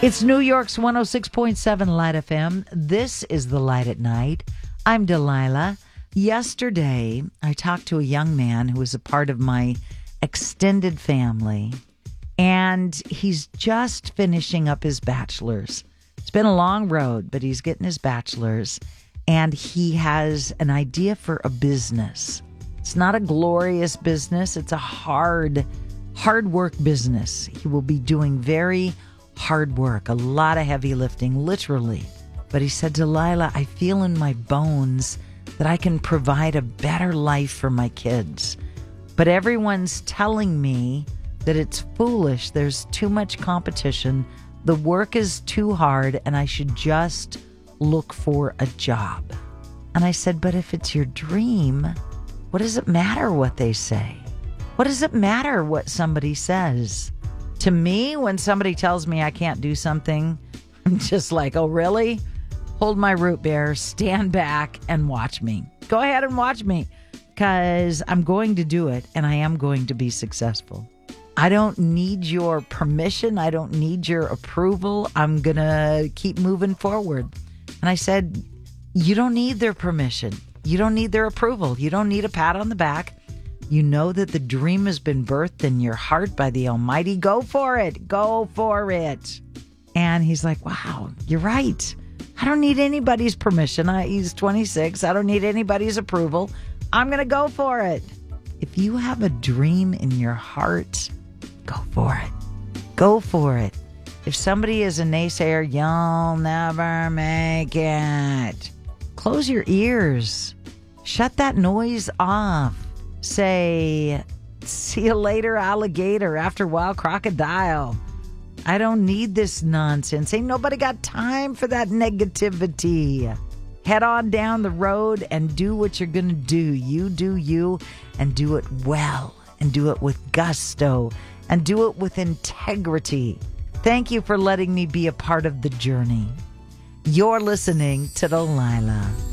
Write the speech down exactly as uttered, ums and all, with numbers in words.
It's New York's one oh six point seven Light F M. This is The Light at Night. I'm Delilah. Yesterday, I talked to a young man who was a part of my extended family, and he's just finishing up his bachelor's. It's been a long road, but he's getting his bachelor's, and he has an idea for a business. It's not a glorious business. It's a hard, hard work business. He will be doing very hard work, a lot of heavy lifting, literally. But he said, Delilah, I feel in my bones that I can provide a better life for my kids. But everyone's telling me that it's foolish. There's too much competition. The work is too hard, and I should just look for a job. And I said, but if it's your dream, what does it matter what they say? What does it matter what somebody says? To me, when somebody tells me I can't do something, I'm just like, oh, really? Hold my root beer, stand back, and watch me. Go ahead and watch me, because I'm going to do it, and I am going to be successful. I don't need your permission. I don't need your approval. I'm going to keep moving forward. And I said, you don't need their permission. You don't need their approval. You don't need a pat on the back. You know that the dream has been birthed in your heart by the Almighty. Go for it. Go for it. And he's like, wow, you're right. I don't need anybody's permission. I, he's twenty-six. I don't need anybody's approval. I'm going to go for it. If you have a dream in your heart, go for it. Go for it. If somebody is a naysayer, you'll never make it. Close your ears. Shut that noise off. Say, see you later, alligator. After a while, crocodile. I don't need this nonsense. Ain't nobody got time for that negativity. Head on down the road and do what you're going to do. You do you, and do it well, and do it with gusto, and do it with integrity. Thank you for letting me be a part of the journey. You're listening to Delilah.